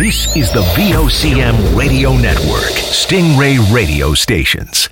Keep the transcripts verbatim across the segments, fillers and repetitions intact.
This is the V O C M Radio Network, Stingray Radio Stations.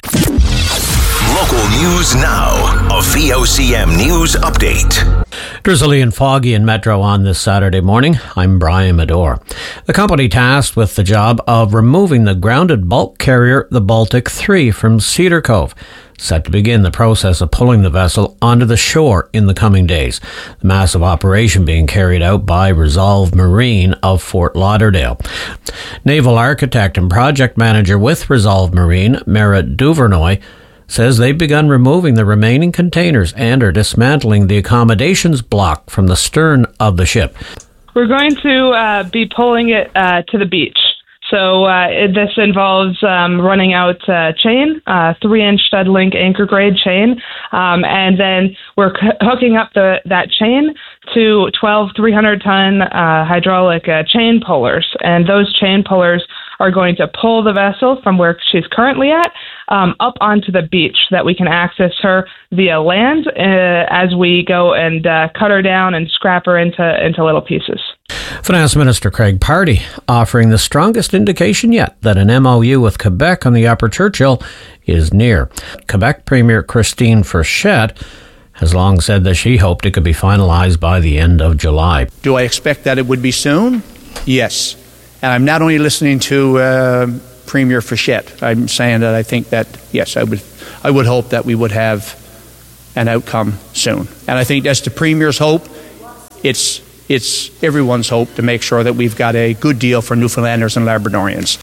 Local news now. A V O C M News Update. Drizzly and foggy in Metro on this Saturday morning. I'm Brian Medore. The company tasked with the job of removing the grounded bulk carrier, the Baltic three, from Cedar Cove, set to begin the process of pulling the vessel onto the shore in the coming days. The massive operation being carried out by Resolve Marine of Fort Lauderdale. Naval architect and project manager with Resolve Marine, Merritt Duvernoy, says they've begun removing the remaining containers and are dismantling the accommodations block from the stern of the ship. We're going to uh, be pulling it uh, to the beach. So uh, it, this involves um, running out uh, chain, uh, three-inch stud link anchor grade chain, um, and then we're c- hooking up the that chain to twelve three hundred ton uh, hydraulic uh, chain pullers, and those chain pullers are going to pull the vessel from where she's currently at um, up onto the beach so that we can access her via land uh, as we go and uh, cut her down and scrap her into, into little pieces. Finance Minister Craig Pardy offering the strongest indication yet that an M O U with Quebec on the Upper Churchill is near. Quebec Premier Christine Frechette has long said that she hoped it could be finalized by the end of July. Do I expect that it would be soon? Yes. And I'm not only listening to uh, Premier Frechette. I'm saying that I think that, yes, I would I would hope that we would have an outcome soon. And I think that's the Premier's hope. It's it's everyone's hope to make sure that we've got a good deal for Newfoundlanders and Labradorians.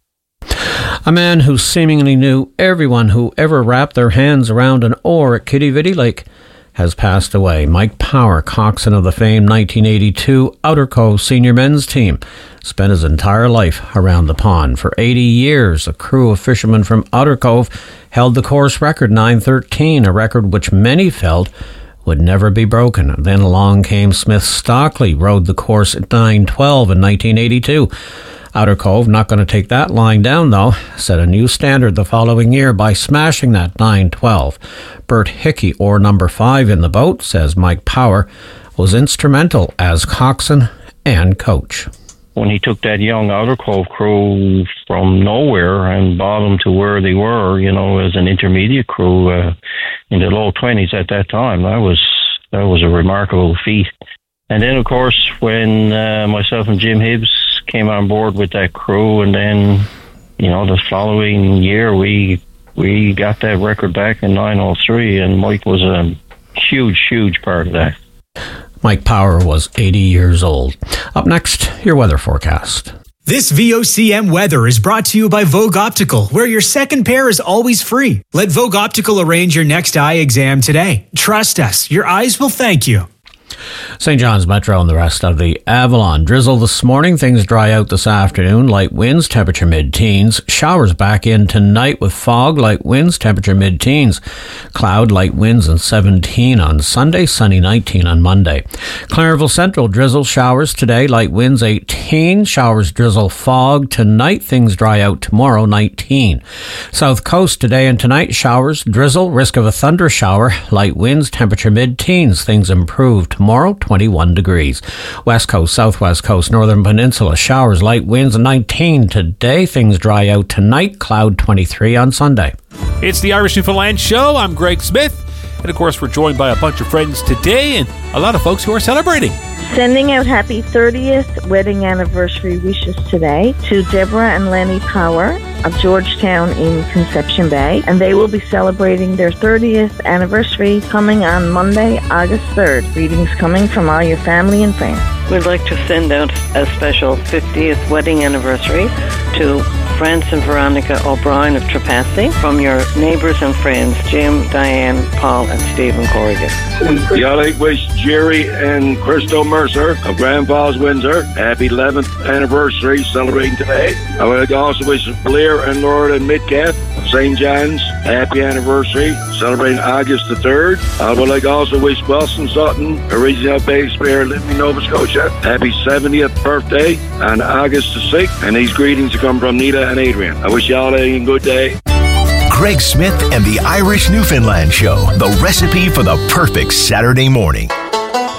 A man who seemingly knew everyone who ever wrapped their hands around an oar at Kitty Vitty Lake has passed away. Mike Power, coxswain of the famed nineteen eighty-two Outer Cove senior men's team, spent his entire life around the pond. For eighty years, a crew of fishermen from Outer Cove held the course record, nine thirteen, a record which many felt would never be broken. Then along came Smith Stockley, rode the course at nine twelve in nineteen eighty-two. Outer Cove, not going to take that line down though, set a new standard the following year by smashing that nine twelve. Bert Hickey, oar number five in the boat, says Mike Power, was instrumental as coxswain and coach. When he took that young Outer Cove crew from nowhere and brought them to where they were, you know, as an intermediate crew uh, in the low twenties at that time, that was that was a remarkable feat. And then, of course, when uh, myself and Jim Hibbs came on board with that crew, and then, you know, the following year we we got that record back in nine oh three, and Mike was a huge, huge part of that. Mike Power was eighty years old. Up next, your weather forecast. This V O C M weather is brought to you by Vogue Optical, where your second pair is always free. Let Vogue Optical arrange your next eye exam today. Trust us, your eyes will thank you. Saint John's Metro and the rest of the Avalon. Drizzle this morning. Things dry out this afternoon. Light winds, temperature mid-teens. Showers back in tonight with fog. Light winds, temperature mid-teens. Cloud, light winds and seventeen on Sunday. Sunny nineteen on Monday. Clarenville Central, drizzle, showers today. Light winds eighteen. Showers, drizzle, fog. Tonight, things dry out tomorrow, nineteen. South Coast today and tonight, showers, drizzle, risk of a thunder shower. Light winds, temperature mid-teens. Things improve tomorrow, twenty-one degrees. West Coast, Southwest Coast, Northern Peninsula, showers, light winds, nineteen today. Things dry out tonight, cloud twenty-three on Sunday. It's the Irish Newfoundland Show. I'm Greg Smith. And of course, we're joined by a bunch of friends today and a lot of folks who are celebrating. Sending out happy thirtieth wedding anniversary wishes today to Deborah and Lenny Power of Georgetown in Conception Bay, and they will be celebrating their thirtieth anniversary coming on Monday, August third. Greetings coming from all your family and friends. We'd like to send out a special fiftieth wedding anniversary to France and Veronica O'Brien of Trepassey, from your neighbours and friends, Jim, Diane, Paul, and Stephen Corrigan. I'd like to wish Jerry and Crystal Mercer of Grand Falls, Windsor, happy eleventh anniversary celebrating today. I would like to also wish Blair and Laura and Midcalf of Saint John's, happy anniversary, celebrating August the third. I would like to also wish Wilson Sutton, a regional bass player living in Nova Scotia, happy seventieth birthday on August the sixth. And these greetings come from Nita and Adrian. I wish y'all a good day. Greg Smith and the Irish Newfoundland Show, the recipe for the perfect Saturday morning.